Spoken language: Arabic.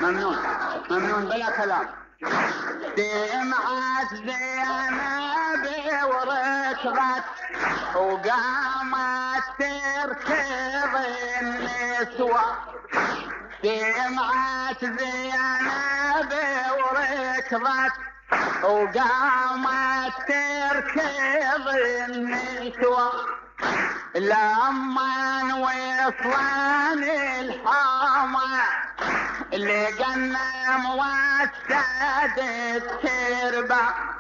ممنون ممنون بلا كلام. دمعت زينب وركضت وقامت تركض النسوة. دمعت زينب وركضت وقامت تركض النسوة. لما وصلان الحامة اللي قلنا موسد التربة